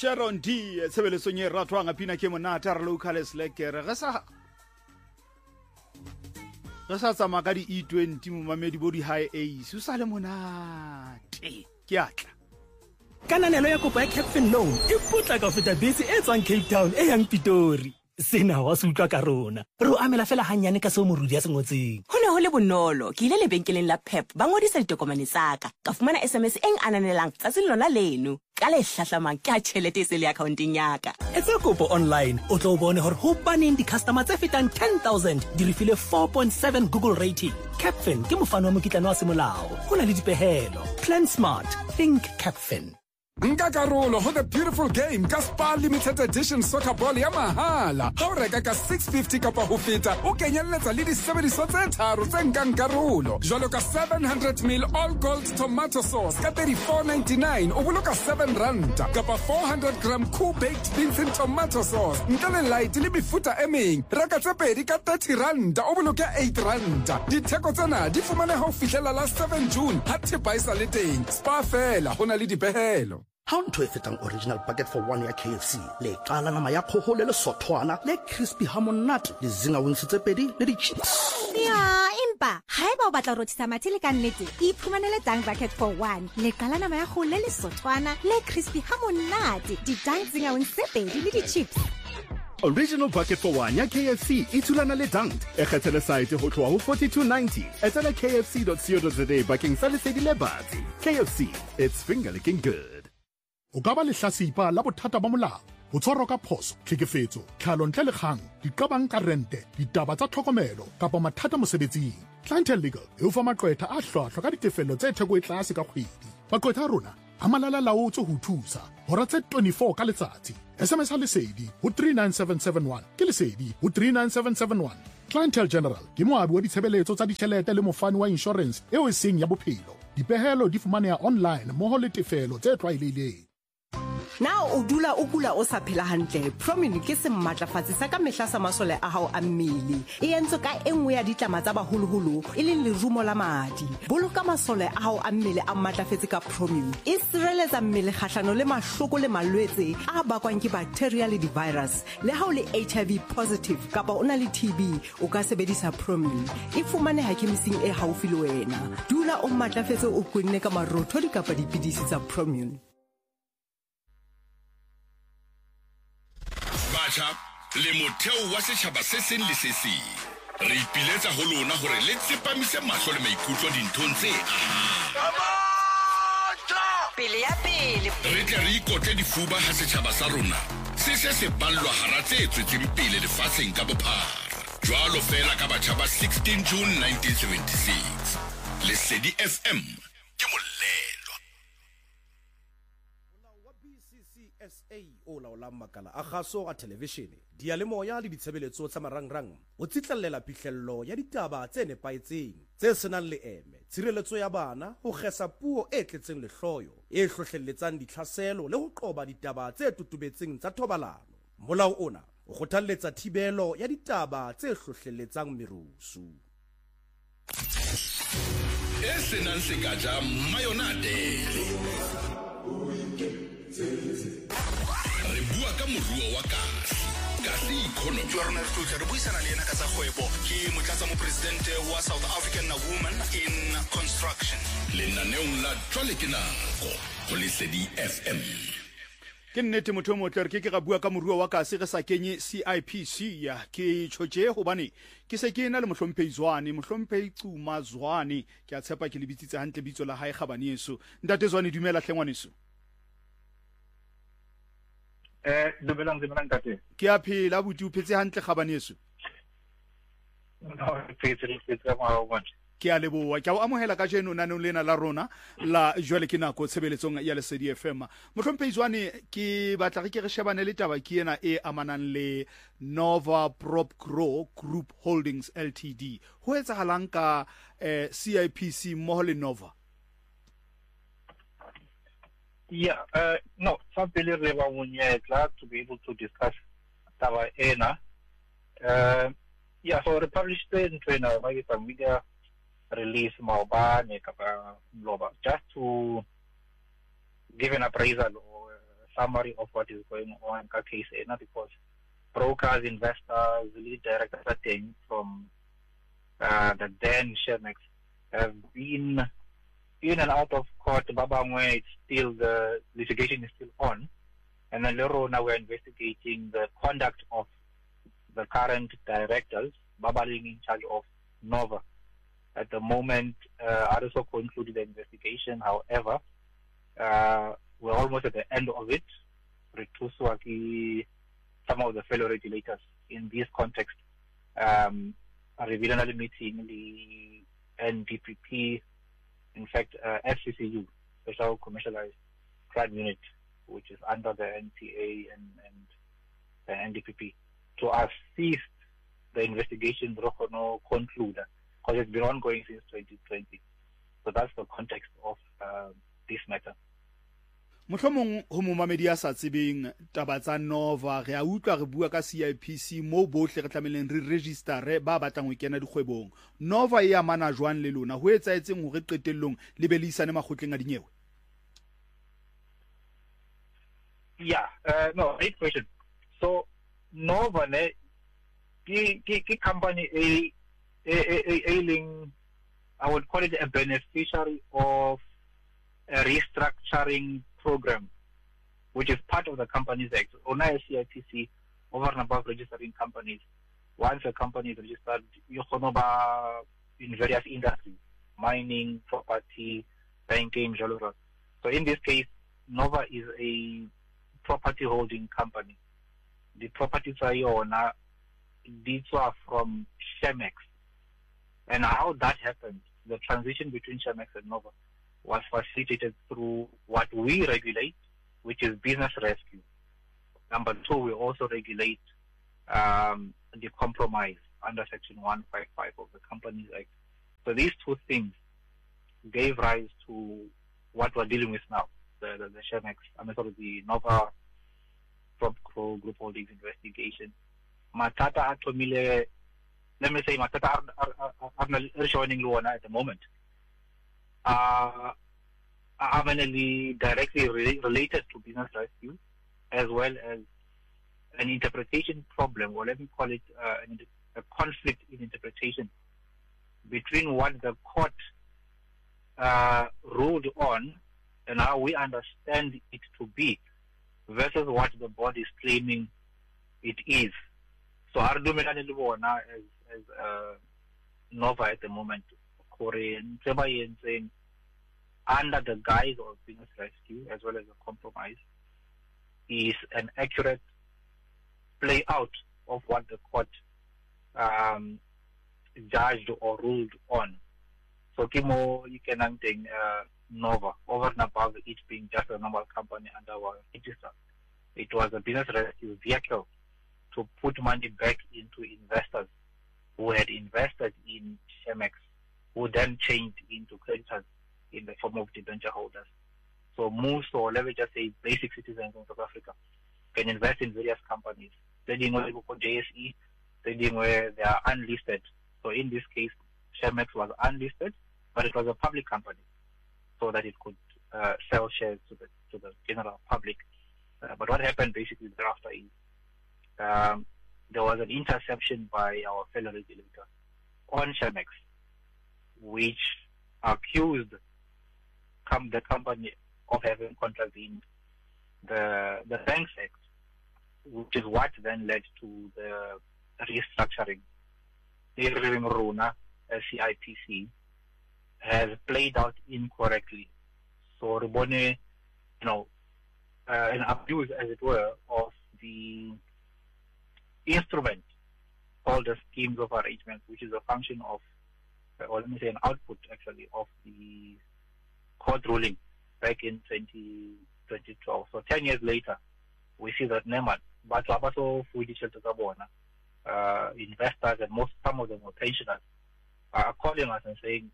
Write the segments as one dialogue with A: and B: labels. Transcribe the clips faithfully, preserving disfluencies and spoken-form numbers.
A: Sharon D tsebeletsong e ratwang a pina ke monate a re local slacker ge sa ge sa tsama ka di E twenty mo mamedi bo di high ace o sa le monate ke atla
B: kananelo ya kopo ya Capfin loan e putla ka feta bese e tswang Cape Town e yang Pitori sena wa se utlwa ka rona re o amela fela hanyane ka seo morudi ya se ngotseng
C: ho ne ho le bonolo ke ile lebenkeleng la Pep ba ngodisa ditokomane tsa ka ka fumana S M S eng ananelang tsa lona leno ka le hlahlamang ka tšhelete se le accounteng ya ka
B: etsa kopo online o tlo bone hore ho baneng di-customer tse fetang ten thousand di refile four point seven Google rating. Capfin ke mofano wa mokitlano wa semolao ho na le dipehelo. Plan smart, think Capfin.
D: Nka karolo ho the beautiful game ka Spar Limited Edition Soccer Ball ya mahala. Ha o reka ka six fifty kapa ho feta o kenyelletsa le disebediswa tse tharo tse nkang karolo. Jwalo ka seven hundred milliliters all gold tomato sauce ka thirty-four ninety-nine o boloka seven rand kapa four hundred gram cool baked beans and tomato sauce. Nka le light le mefuta e meng. Reka tse pedi ka thirty rand o boloka eight rand. Ditheko tsena di fumane ha o fihlela la seven June. Ha thepa isa le teng. Spar fela ho na le dipehelo.
E: Ha ntho e fetang original bucket for one ya K F C le qala nama ya kgoho le le sothwana le crispy hamonate le zinga wings tse pedi le di chips
F: ya impa haeba o batla roti sa mathile ka nnete iphumanele dang bucket for one le qala nama ya kgoho le le sothwana le crispy hamonate di dang zinga wings tse pedi le di chips.
G: Original bucket for one ya K F C itulana le dunked e kgethele site ho tloha ho forty-two ninety etela k f c dot co dot za bakeng sa lesedi le batsi. K F C, it's finger licking good.
H: O ka ba lehlasipa la bothata ba molao ho tshwarwa ka phoso tlhekefetso tlhalo ntle le kgang diqabang ka rente ditaba tsa tlhokomelo kapa mathata mosebetsing. Clientele Legal e o fa maqwetha a hlwahlwa ka ditefello tse theko e tlase ka kgwedi. Maqwetha a rona a malala laotse ho thusa hora tse twenty-four ka letsatsi. S M S ha lesedi ho three nine seven seven one ke lesedi ho three nine seven seven one. Clientele General ke moabi wa ditshebeletso tsa ditjhelete le mofani wa insurance eo e seng ya bophelo. Dipehelo di fumaneha online moho le tefelo tse tlwaelehileng.
I: Now o dula o kula o sa phela hantle. Promin ke se mmatlafatsi sa ka mehla sa masole a hao a mmele. E entse ka engwe ya ditlama tsa baholoholo e leng lerumo la madi. Boloka masole a hao a mmele a mmatlafetse ka Promin. E sireletsa mmele kgahlano le mahloko le malwetse a bakwang ke bacteria le di-virus. Le ha o le H I V positive kapa o na le T B o ka sebedisa Promin. E fumaneha kemising e haufi le wena. Dula o mmatlafetse o kwenne ka marothodi kapa dipidisi tsa Promin.
J: Batjha le motheo wa setjhaba se seng le se seng re ipiletsa ho lona hore le tsepamise mahlo le maikutlo dinthong tse
C: pele ya pele
J: re tle re ikotle difuba ha setjhaba sa rona se se se ballwa hara tse tswetseng pele lefatsheng ka bophara jwalo fela ka batjha ba sixteen June nineteen seventy-six. Lesedi F M ke molelo
K: S A o laolang makala a kgaso a televishene dialemoya le ditshebeletso tsa marangrang o tsitlallela phihlello ya ditaba tse nepaetseng tse senang le eme tshireletso ya bana ho kgesa puo e tletseng lehloyo e hlohlelletsang ditlhaselo le ho qoba ditaba tse tutubetseng tsa thobalano. Molao ona o kgothalletsa thibelo ya ditaba tse hlohlelletsang merusu
J: e senang sekaja mayonnaise re bua ka moruo wa kasi kasi economy
L: Jorna Tlotla re buisana le ena ka tsa kgwebo ke motlatsa mopresidente wa South African Women in Construction
J: lenaneong la jwale ke nako go Lesedi F M.
A: Ke nnete motho mo tle re ke ke ga bua ka moruo wa kasi re sa kenye C I P C ya ke tshotse hobane ke se ke ena le mohlompheizwane mohlompheitsumazwane ke a tshepa ke le bitsitse hantle bitso la hae gabane yeso ntate zwane dumela hlengwaneso.
M: Eh dumelang dumelang tate
A: ke a phela buti o phetse hantle gabane yeso.
M: No phetse re phetse ma ho bona
A: ke a leboa ke a o amohela ka jeno nanong lena la rona la jwale ke nako tshebeletsong ya Lesedi F M. Mohlompheizwane ke batla re ke re shebane le taba ke ena e amanang le Nova Prop Grow Group Holdings L T D ho etsahalang ka eh, C I P C mo le Nova.
M: Yeah, uh, no, family reba munyetla to be able to discuss taba ena. Uh, yeah, so the published in trainer, maybe some media release maobane kapa global just to give an appraisal or summary of what is going on in the case, eh, because brokers, investors, lead directors are thing from uh, the then Shemex have been in and out of court. Babangwe, it's still the litigation is still on, and then later now we're investigating the conduct of the current directors, Babaling in charge of Nova. At the moment, uh, I also concluded the investigation. However, uh, we're almost at the end of it. Some of the fellow regulators in this context um, are revealing a meeting the N D P P, in fact, uh, F C C U, Special Commercialized Crime Unit, which is under the N T A and, and the N D P P, to assist the investigation to conclude, because it's been ongoing since twenty twenty. So that's the context of uh, this matter.
A: Mohlomong ho momamedi ya sa tsebeng taba tsa Nova re a utlwa re bua ka C I P C mo bohle re tlameleng re register ba batlang ho kena dikgwebong. Nova e amana jwang le lona ho etsaetseng hore qetellong le be le isane makgotleng a dinyewe?
M: Yeah, uh, no, great question. So Nova ne ki ki company a a a link, I would call it a beneficiary of a restructuring program, which is part of the Companies Act. On a C I P C, over and above registering companies, once a company is registered, you know in various industries, mining, property, banking, jewelry. So in this case, Nova is a property holding company. The properties are owner, these are from Shemex. And how that happened, the transition between Shemex and Nova, was facilitated through what we regulate, which is business rescue. Number two, we also regulate um, the compromise under Section one fifty-five of the Companies Act. So these two things gave rise to what we're dealing with now, the, the, the Shemex, I mean, sort of the Nova PropCo Group Holdings investigation. Matata Atomile, let me say, Matata are showing Luana at the moment. Uh, are mainly directly re related to business rescue, as well as an interpretation problem, or let me call it uh, a conflict in interpretation between what the court uh, ruled on and how we understand it to be versus what the board is claiming it is. So Ardumelane Luona as, as uh, Nova at the moment, under the guise of business rescue as well as a compromise, is an accurate play out of what the court um, judged or ruled on. So Kimo, you can understand uh, Nova, over and above it being just a normal company under our register. It was a business rescue vehicle to put money back into investors who had invested in Shemex, who then changed into creditors in the form of debenture holders. So most, or let me just say basic citizens in South Africa, can invest in various companies, trading where people J S E, trading where they are unlisted. So in this case, Shemex was unlisted, but it was a public company, so that it could uh, sell shares to the to the general public. Uh, but what happened basically thereafter is um, there was an interception by our fellow regulator on Shemex, which accused com the company of having contravened the the Banks Act, which is what then led to the restructuring. The Runa, C I P C, has played out incorrectly. So Ribone, you know, uh, an abuse, as it were, of the instrument called the schemes of arrangement, which is a function of, or let me say an output actually, of the court ruling back in twenty twelve. So ten years later, we see that Neman, but also uh, investors and most, some of them were pensioners, are calling us and saying,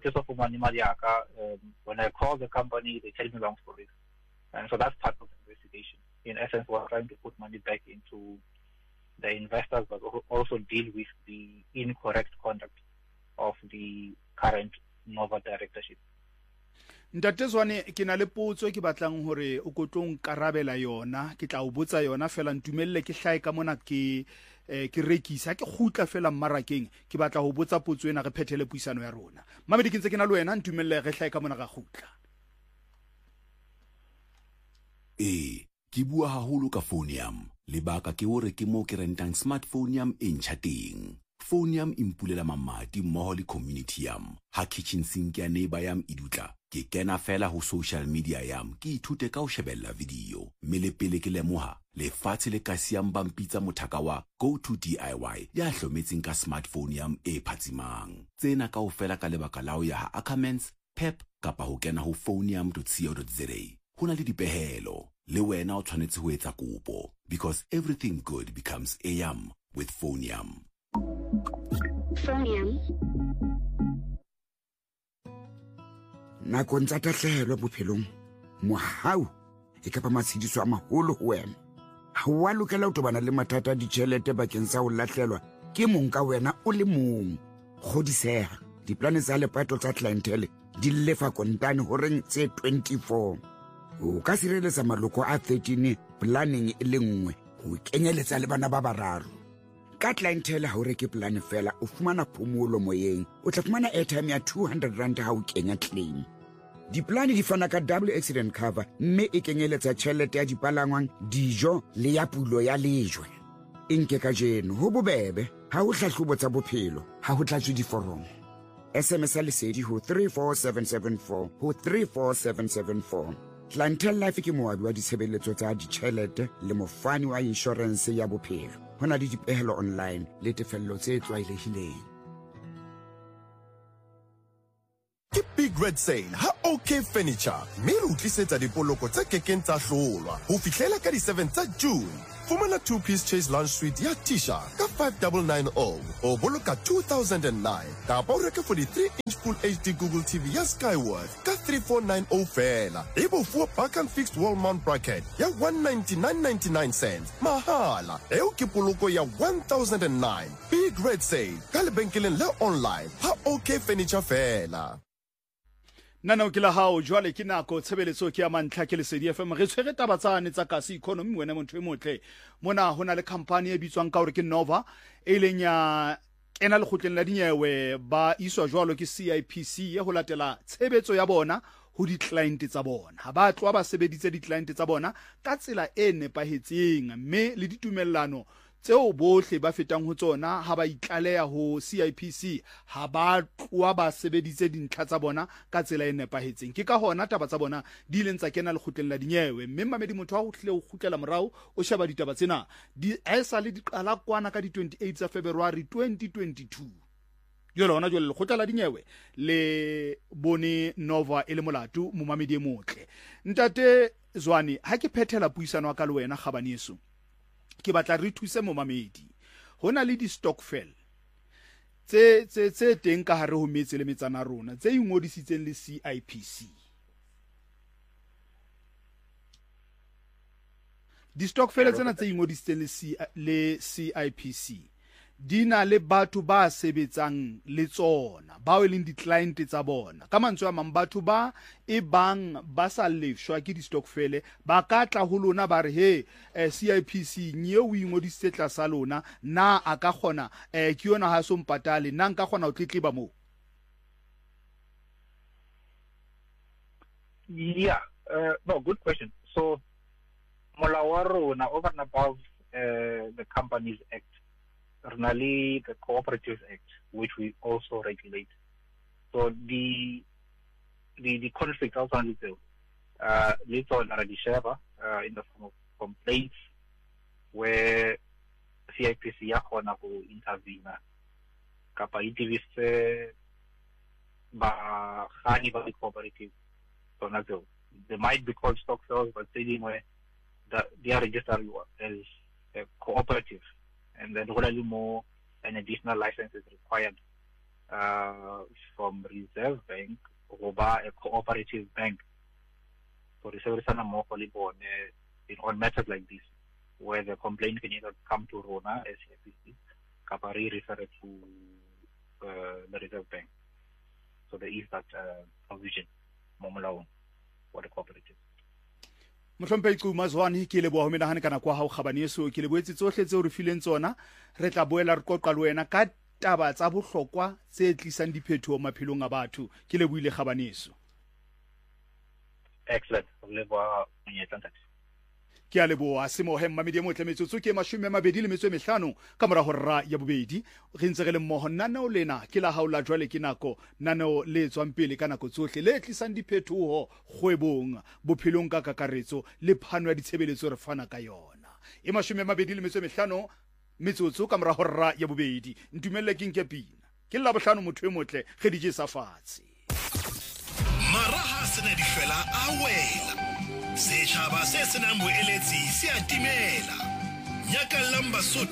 M: um, when I call the company, they tell me long stories. And so that's part of the investigation. In essence, we're trying to put money back into the investors, but also deal with the incorrect conduct of the current Nova directorship.
A: Ntate Zwane ke na le potso ke batlang hore o kotlong karabela yona ke tla o botsa yona fela ntumelle ke hlae ka mona ke eh, ke rekisa ke khutla fela mmarakeng ke batla ho botsa potso ena re phethele puisano ya rona mamedi ke ntse ke na le wena ntumelle re hlae ka mona ga khutla.
N: Eh ke bua haholo ka Phonium lebaka ke hore ke mo ke rentang smartphone yam e ntjha teng. Phonium impulela mamati mmoho le community yam ha kitchen sink ya neighbor yam idutla ke kena fela ho social media yam ke ithute ka ho shebella video mme le pele ke lemoha lefatshe le kasi yam bampitsa mothaka wa go to D I Y ya hlometseng ka smartphone yam e phatsimang tsena ka ho fela ka lebaka la ho ya ha Ackermans Pep kapa ho kena ho phonium dot co dot za hona le dipehelo le wena o tshwanetse ho etsa kopo because everything good becomes a yam with Phonium.
O: Phonium.
P: Nakong tsa tahlehelo bophelong mohau e ka ba matshediso a maholo ho wena ha wa lokela ho tobana le mathata a ditjhelete bakeng sa ho lahlelwa ke mong ka wena o le mong kgodiseha diplane tsa lepato tsa clientele di lefa kontane ho reng tse twenty-four o ka sireletsa maloko a thirteen planning e le nngwe ho kenyeletsa le bana ba bararo ka clientele ha o reke plan fela o fumana phomolo moyeng o tla fumana airtime ya two hundred rand ha o kenya claim. Diplane di fana ka double accident cover mme e kenyeletsa tjhelete ya dipalangwang dijo le ya pulo ya lejwe inke ka jeno ho bobebe ha o hlahlobo tsa bophelo ha ho tlatswe diforomo S M S a lesedi ho three four seven seven four ho three four seven seven four. Clientele Life ke moabi wa ditshebeletso tsa ditjhelete le mofani wa insurance ya bophelo hona le dipehelo online le tefello tse tlwaelehileng.
Q: Ke Big Red Sale ha OK Furniture mme re utlisetsa dipoloko tse kekeng tsa hlolwa ho fihlela ka di seven tsa June. Fumana two piece chase lunch suite ya Tisha ka five nine nine zero o boloka two thousand nine kapa o reke forty-three inch full H D Google T V ya Skyworth ka three four nine zero fela ebo fuwa Bakan fixed wall mount bracket ya one ninety-nine ninety-nine cents mahala eo ke poloko ya one thousand nine. Big Red Sale ka lebenkeleng le online ha OK Furniture fela.
A: Nana ke la hao jwale ke nako tshebeletso ke ya mantlha ke lesedi F M re tshwere taba tsane tsa kasi economy wena motho e motle mona hona le company e bitswang ka hore ke Nova e leng ya kena le khotleng la dinyewe ba iswa jwalo ke C I P C ye ho latela tshebetso ya bona ho di client tsa bona ha ba tloa ba sebeditse di client tsa bona ka tsela e nepahetseng mme le ditumellano tseo bohle ba fetang ho tsona ha ba itlaleya ho C I P C ha ba tloa ba sebeditse dintlha tsa bona ka tsela e nepahetseng ke ka hona taba tsa bona di ileng tsa kena le khotleng la dinyewe mme mamedi motho wa ho tle o khutlela morao o sheba ditaba tsena di esa le di qala kwana ka di twenty-eight tsa February twenty twenty-two jolo ona jolo le khotla la dinyewe le bone Nova e le molatu mo mamedi e motle ntate Zwane ha ke phethela puisano ka le wena gabane yeso ke batla re thuse mo mamedi hona le di stockfel tse tse tse teng ka hare ho metse le metsana rona tse ingodisitseng le C I P C di stockfel tsena tse ingodisitseng le le C I P C dina le batho ba sebetsang le tsona ba e leng di client tsa bona ka mantswe a mang batho ba e bang ba sa lefshwa ke di stockfele ba ka tla ho lona ba re he eh, C I P C nye o ingodisitse tla sa lona na a ka kgona eh, ke yona ha so mpatale na nka kgona ho tletleba mo.
M: Yeah, uh, no, good question. So molao wa rona over and above uh, the Companies Act, Renali, the Cooperatives Act, which we also regulate. So the the, the conflict also little uh little uh, in the form of complaints where C I P C ya khona go intervene kapa itivise ba khani ba cooperative. So now they might be called stock sales, but anyway, that they are registered as a cooperative. And then really more an additional license is required uh, from Reserve Bank or by a cooperative bank. So the service are more on in on matters like this, where the complaint can either come to Rona as C I P C, Kapari refer it to uh, the Reserve Bank. So there is that uh, provision. mo molaong wa di-cooperative.
A: Mohlompe Iqu Mazwane ke le boa ho menahane kana kwa hao kgabane yeso ke le boetse tsohle tse o re fileng tsona re tla boela re qoqa le wena ka taba tsa bohlokwa tse tlisang diphethoho maphelong a batho ke le buile kgabane yeso.
M: Excellent. Le boa monyetla ntate.
A: Ke a leboa Semohe Mmamedi mo tlemetsotso ke mashome a mabedi le metso e mehlano ka mora hora ya bobedi re ntse re le mmoho naneo lena ke la haola jwale ke nako naneo le tswang pele ka nako tsohle le tlisang diphethoho kgwebong bophelong ka kakaretso le phano ya ditshebeletso re fana ka yona e mashome a mabedi le metso e mehlano metsotso ka mora hora ya bobedi ntumelle ke nke pina ke la bohlano motho e motle ge di je sa fatshe
J: maraha sena di fela a wela setjhaba se senang boeletsi se a timela nyakalla Basotho